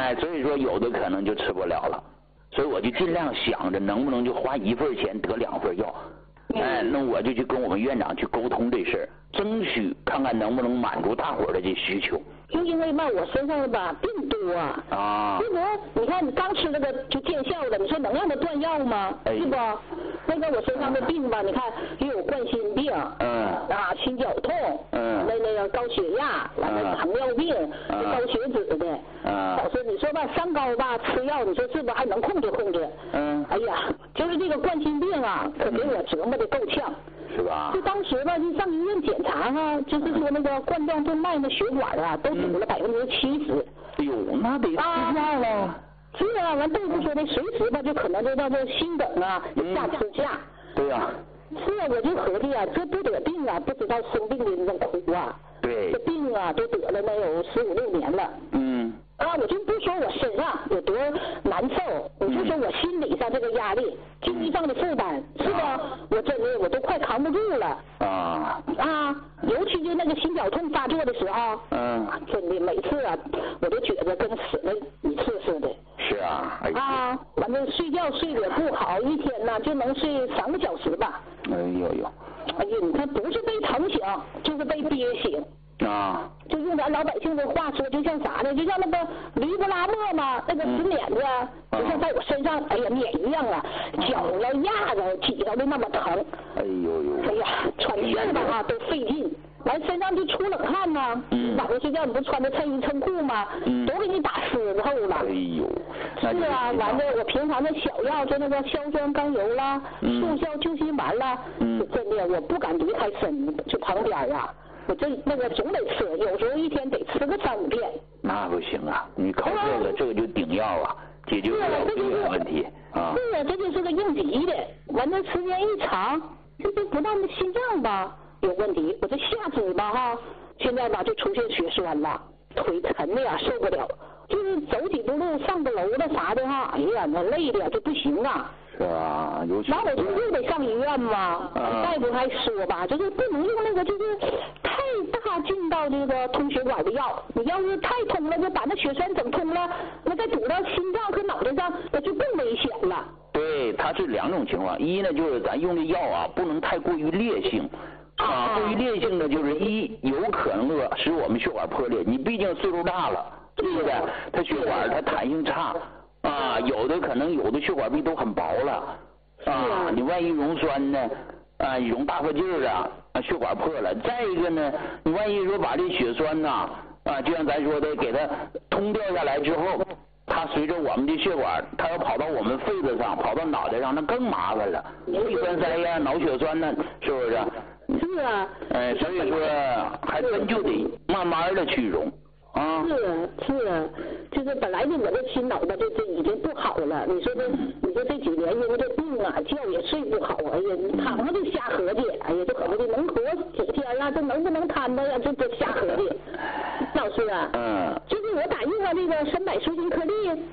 所以说有的可能就吃不了了，所以我就尽量想着能不能就花1份钱得2份药。那我就去跟我们院长去沟通这事儿，争取看看能不能满足大伙儿的这需求。 就因为嘛，我身上吧病多啊，是不？你看你刚吃那个就见效了，你说能让他断药吗？是不？那个我身上的病吧，你看又有冠心病，心绞痛，那个高血压，完了糖尿病，高血脂的，老师你说吧，三高吧吃药，你说是不还能控制控制？哎呀，就是这个冠心病啊，可给我折磨的够呛。 是吧？ 就当时吧，就上医院检查哈，就是说那个冠状动脉的血管啊，都堵了70%。 哎呦，那得吃药了。 是啊，完大夫说的，随时吧就可能就到这心梗啊，下支架。 对呀。 是啊，我就合计啊，这不得病啊，不知道生病的那种苦啊。 对。 这病啊，都得了能有15、16年了。我就不说我身上有多难受，我就说我心理上这个压力，经济上的负担，是吧？我真的我都快扛不住了。尤其就那个心绞痛发作的时候，真的每次啊，我都觉得跟死了一次似的。 是啊。 完了睡觉睡得也不好，一天呢就能睡3个小时吧。 哎呦， 你看不是被疼醒，就是被憋醒。就用咱老百姓的话说，就像啥呢？就像那个驴不拉磨嘛，那个死碾子，就像在我身上，哎呀碾一样啊，绞了压着挤着的那么疼。哎呀，喘气吧都费劲，完身上就出冷汗呐。晚上睡觉你不穿着衬衣衬裤吗？都给你打湿透了。是啊，完了我平常的小药，就那个硝酸甘油啦，速效救心丸啦，真的我不敢离开身就旁边啊。我那个总得吃，有时候一天得吃个3、5片。 那不行啊，你靠这个就顶药啊，解决不了病的问题啊。 是啊，这就是个应急的。完了时间一长，这不但心脏吧有问题，我这下肢吧现在吧就出现血栓了，腿沉的呀受不了，就是走几步路上个楼了啥的哎呀那累的就不行啊。 是啊， 然后我就又得上医院嘛，大夫还说吧，就是不能用那个就是太大劲道这个通血管的药，你要是太通了，就把那血栓整通了，那再堵到心脏和脑袋上，那就更危险了。 对，它是2种情况，一呢就是咱用的药不能太过于烈性。过于烈性的就是有可能使我们血管破裂，你毕竟岁数大了，对不对？它血管它弹性差。有的可能有的血管壁都很薄了，你万一溶栓呢，溶大发劲儿血管破了。再一个呢，你万一说把这血栓就像咱说的，给它通掉下来之后，它随着我们的血管，它要跑到我们肺子上，跑到脑袋上，那更麻烦了。肺栓塞呀、脑血栓呢，是不是？ 是啊。 所以说还真就得慢慢的去溶。 是，就是本来就我这心脑吧，这已经不好了。你说这几年因为这病觉也睡不好，哎呀，你躺着就瞎合计，哎呀，这合计能活几天啊？这能不能摊着呀？这瞎合计。老师就是我打用了这个参柏舒心颗粒，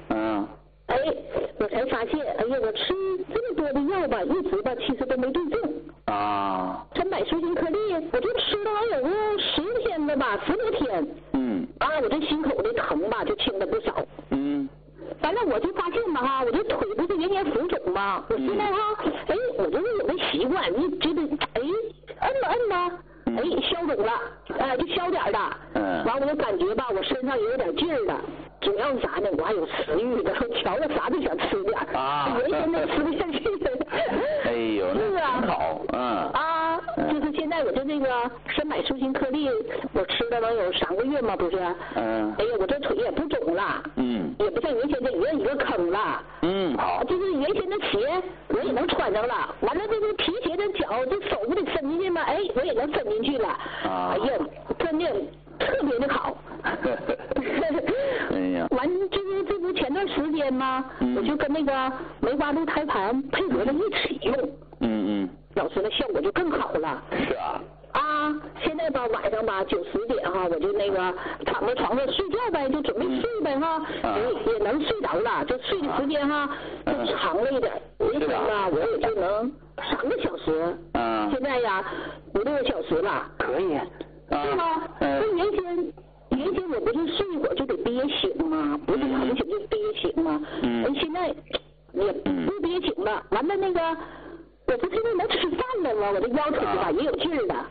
我才发现，哎呀，我吃这么多的药吧，一直吧其实都没对症。参柏舒心颗粒，我就吃了有个10天的吧，10多天。我这心口的疼吧就轻了不少。反正我就发现吧我这腿不是原浮肿吗？我现在我就是有个习惯，你觉得摁吧，消肿了，就消点了。完我就感觉吧，我身上也有点劲儿了。主要是啥呢？我还有食欲的，瞧了啥都想吃点原先都吃不下去的。 哎呦，是好。 就是现在我就这个参柏舒心颗粒，我吃了能有3个月嘛，不是？哎呀，我这腿也不肿了。也不像原先这一个坑了。好。就是原先的鞋我也能穿上了，完了这个皮鞋的脚，这手不得伸进去吗？我也能伸进去了。哎呀，真的特别的好。完这不前段时间吗？我就跟那个梅花鹿胎盘配合着一起用。老师的效果就更好了。 是啊。 现在吧晚上吧9、10点我就那个躺在床上睡觉呗，就准备睡呗也能睡着了，就睡的时间就长了一点，一天吧我也就能3个小时。现在呀5、6个小时了。 可以。 是吗？那原先原先我不是睡一会儿就得憋醒吗？不是疼醒就憋醒吗？现在也不憋醒了。完了那个，我不是因为能吃饭了吗？我这腰腿吧也有劲儿了。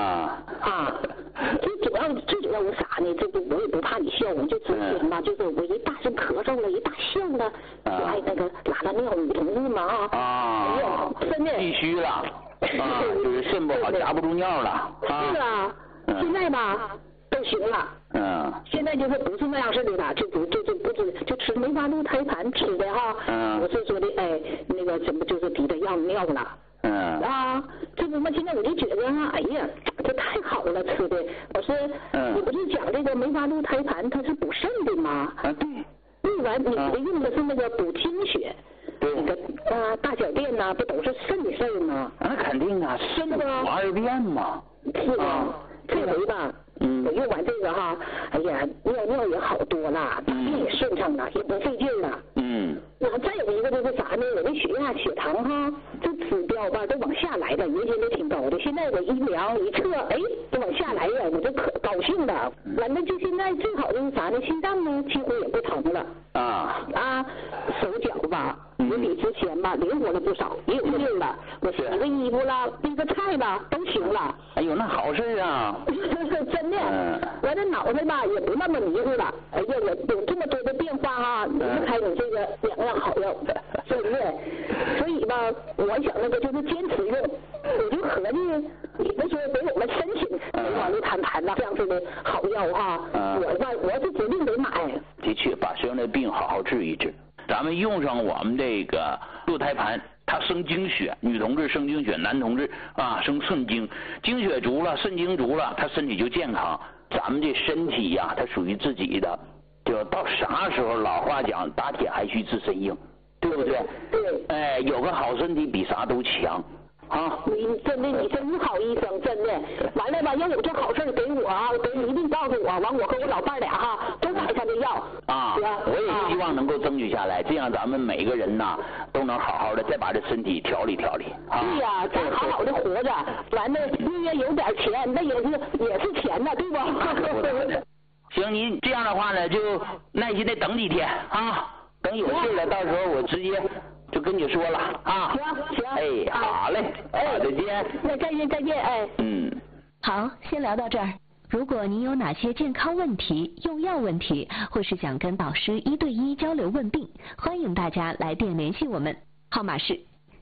最主要我啥呢？这不我也不怕你笑话，就之前吧，就是我一大声咳嗽了，一大笑了，我还那个拉尿，女同志嘛哎呀，真的必须了就是肾不好夹不住尿了是啊，现在吧都行了。现在就是不是那样式的了，就不吃梅花鹿胎盘吃的哈。我是说的那个怎么就是逼得要尿了。这不嘛，现在我就觉得哎呀，这太好了吃的。我说，你不是讲这个梅花鹿胎盘它是补肾的吗？对完你用的是那个补精血。那个大小便呐，不都是肾的事儿吗？ 那肯定啊，肾补二便嘛。 是吧？这回吧，我用完这个哈，哎呀，尿也好多了，大便也顺畅了，也不费劲了。然后再有一个就是啥呢？我的血压、血糖哈，这指标吧都往下来了，原先都挺高的，现在我一量一测，都往下来了，我就可高兴了。完了就现在最好的是啥呢？心脏呢几乎也不疼了。手脚吧也比之前吧灵活了不少，也有劲儿了。我洗个衣服了，备个菜吧都行了。 哎呦，那好事啊！ 真的，我这脑袋吧也不那么迷糊了。哎呀，我有这么多的变化哈，离不开你这个2样好药，真的。所以吧，我想那个就是坚持用，我就合计你们说给我们申请梅花鹿胎盘这样子的好药哈，我是指定得买。 的确，把身上的病好好治一治。咱们用上我们这个鹿胎盘，它生精血，女同志生精血，男同志生肾精，精血足了，肾精足了，他身体就健康。咱们这身体呀，它属于自己的，就到啥时候老话讲，打铁还需自身硬，对不对？对。有个好身体比啥都强。 你真的，你真是好医生，真的。完了吧，要有这好事给我给你一定告诉我，完我和我老伴俩都买他的药。 我也是希望能够争取下来，这样咱们每个人呐都能好好的再把这身体调理调理。 对呀，咱好好的活着，完了月有点钱，那也是钱呐，对吧？ 行，您这样的话呢，就耐心的等几天等有事了，到时候我直接就跟你说了行。 好嘞，再见。 再见。 好，先聊到这儿。如果您有哪些健康问题、用药问题，或是想跟导师1对1交流问病，欢迎大家来电联系我们，号码是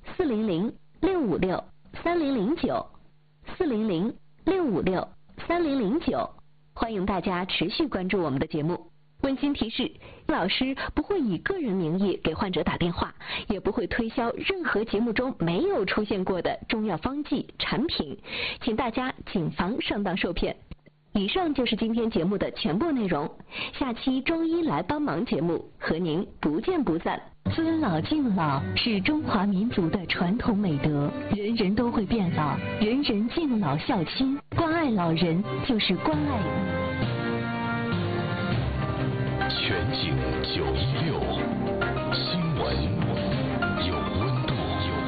400-656-3009，400-656-3009，欢迎大家持续关注我们的节目。温馨提示，老师不会以个人名义给患者打电话，也不会推销任何节目中没有出现过的中药方剂产品，请大家谨防上当受骗。以上就是今天节目的全部内容，下期中医来帮忙节目和您不见不散。尊老敬老是中华民族的传统美德，人人都会变老，人人敬老孝亲，关爱老人就是关爱你。 全景916，新闻有温度。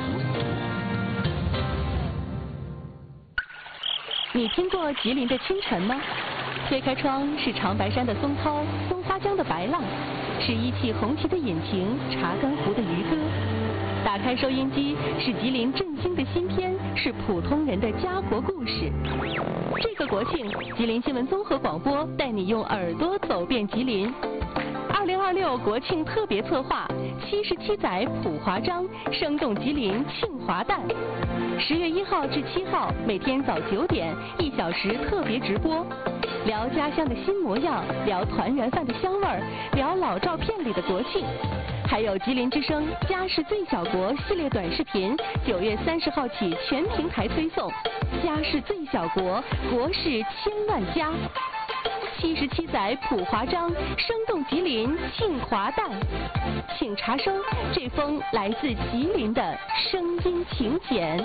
你听过吉林的清晨吗？推开窗是长白山的松涛，松花江的白浪，是一汽红旗的引擎，查干湖的渔歌。打开收音机是吉林振兴的新篇，是普通人的家国故事。这个国庆，吉林新闻综合广播带你用耳朵走遍吉林。2026国庆特别策划，77载普华章，生动吉林庆华诞。10月1号至7号，每天早9点，1小时特别直播，聊家乡的新模样，聊团圆饭的香味儿，聊老照片里的国庆。还有吉林之声家是最小国系列短视频，9月30号起全平台推送。家是最小国，国是千万家。77载普华章，生动吉林庆华诞。请查收这封来自吉林的声音请柬。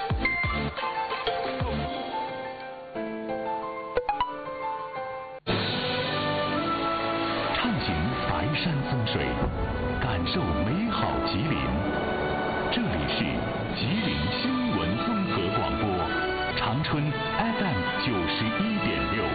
畅行白山风水，感受美好吉林。这里是吉林新闻综合广播，长春 FM91.6。